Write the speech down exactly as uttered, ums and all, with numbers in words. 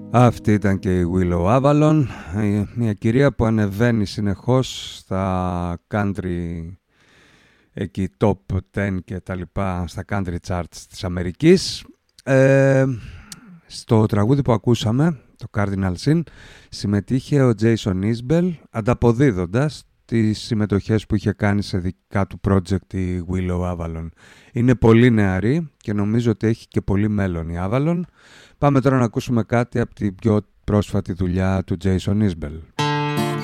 Αυτή ήταν και η Willow Avalon, μια κυρία που ανεβαίνει συνεχώς στα country, εκεί top δέκα και τα λοιπά, στα country charts της Αμερικής. Ε, στο τραγούδι που ακούσαμε, το Cardinal Sin, συμμετείχε ο Jason Isbell, ανταποδίδοντας τις συμμετοχές που είχε κάνει σε δικά του project η Willow Avalon. Είναι πολύ νεαρή και νομίζω ότι έχει και πολύ μέλλον η Avalon. Πάμε τώρα να ακούσουμε κάτι από την πιο πρόσφατη δουλειά του Jason Isbell.